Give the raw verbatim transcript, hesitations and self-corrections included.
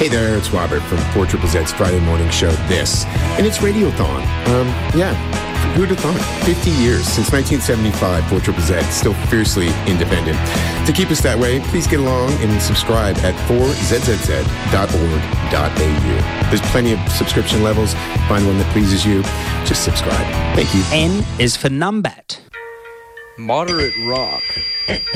Hey there, it's Robert from four Triple Z's Friday morning show, This. And it's Radiothon. Um, yeah, who'd have thought? fifty years, since nineteen seventy-five, four Triple Z, still fiercely independent. To keep us that way, please get along and subscribe at four z z z dot org dot a u. There's plenty of subscription levels. Find one that pleases you. Just subscribe. Thank you. N is for Numbat. Moderate rock.